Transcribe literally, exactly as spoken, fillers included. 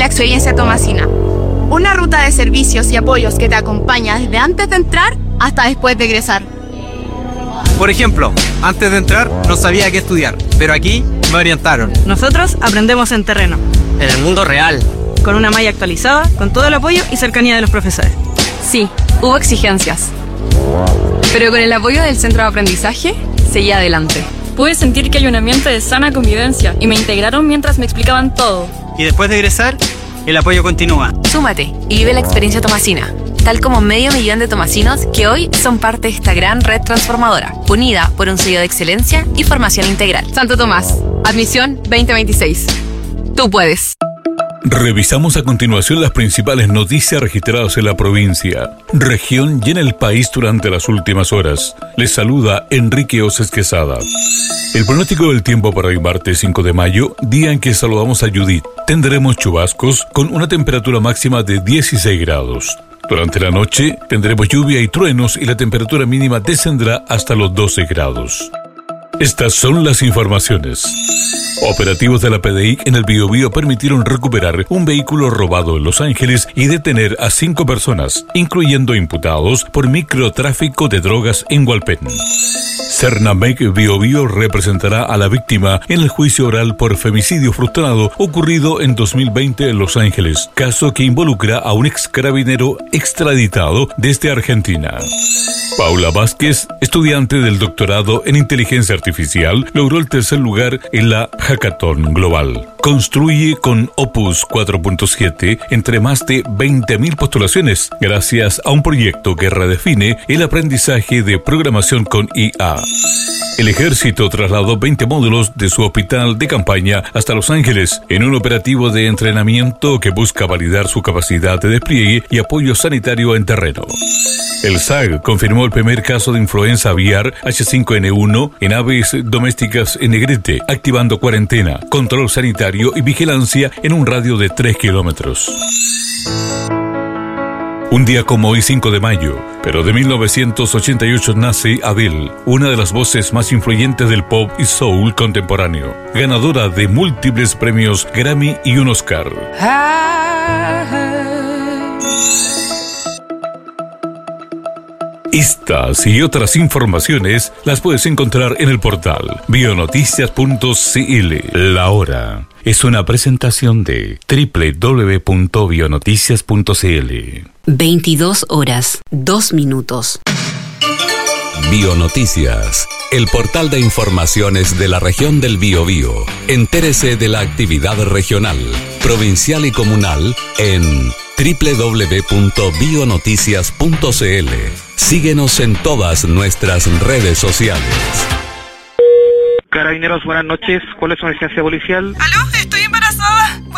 la experiencia Tomasina. Una ruta de servicios y apoyos que te acompaña desde antes de entrar hasta después de egresar. Por ejemplo, antes de entrar no sabía qué estudiar, pero aquí me orientaron. Nosotros aprendemos en terreno. En el mundo real. Con una malla actualizada, con todo el apoyo y cercanía de los profesores. Sí, hubo exigencias. Pero con el apoyo del centro de aprendizaje, seguí adelante. Pude sentir que hay un ambiente de sana convivencia y me integraron mientras me explicaban todo. Y después de egresar, el apoyo continúa. Súmate y vive la experiencia Tomasina, tal como medio millón de tomasinos que hoy son parte de esta gran red transformadora, unida por un sello de excelencia y formación integral. Santo Tomás, admisión veinte veintiséis. Tú puedes. Revisamos a continuación las principales noticias registradas en la provincia, región y en el país durante las últimas horas. Les saluda Enrique Oces Quesada. El pronóstico del tiempo para hoy martes cinco de mayo, día en que saludamos a Judith. Tendremos chubascos con una temperatura máxima de dieciséis grados. Durante la noche tendremos lluvia y truenos y la temperatura mínima descenderá hasta los doce grados. Estas son las informaciones. Operativos de la P D I en el Biobío permitieron recuperar un vehículo robado en Los Ángeles y detener a cinco personas, incluyendo imputados por microtráfico de drogas en Hualpén. Cernamec Biobío representará a la víctima en el juicio oral por femicidio frustrado ocurrido en dos mil veinte en Los Ángeles, caso que involucra a un ex carabinero extraditado desde Argentina. Paula Vázquez, estudiante del doctorado en inteligencia artificial, logró el tercer lugar en la Hackathon Global. Construye con Opus cuatro punto siete entre más de veinte mil postulaciones, gracias a un proyecto que redefine el aprendizaje de programación con I A. El ejército trasladó veinte módulos de su hospital de campaña hasta Los Ángeles en un operativo de entrenamiento que busca validar su capacidad de despliegue y apoyo sanitario en terreno. El S A G confirmó el primer caso de influenza aviar H cinco N uno en aves domésticas en Negrete, activando cuarentena, control sanitario y vigilancia en un radio de tres kilómetros. Un día como hoy, cinco de mayo, pero de mil novecientos ochenta y ocho nace Adele, una de las voces más influyentes del pop y soul contemporáneo, ganadora de múltiples premios Grammy y un Oscar. Estas y otras informaciones las puedes encontrar en el portal bionoticias punto c l. La hora es una presentación de doble u doble u doble u punto bionoticias punto c l. veintidós horas, dos minutos. Bionoticias, el portal de informaciones de la región del Biobío. Entérese de la actividad regional, provincial y comunal en doble u doble u doble u punto bionoticias punto c l. Síguenos en todas nuestras redes sociales. Carabineros, buenas noches. ¿Cuál es su emergencia policial? ¿Aló? Estoy embarazada.